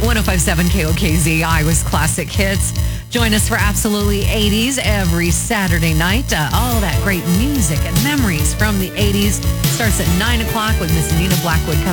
1057 KOKZ, Iowa's Classic Hits. Join us for Absolutely 80s every Saturday night. All that great music and memories from the 80s starts at 9 o'clock with Miss Nina Blackwood coming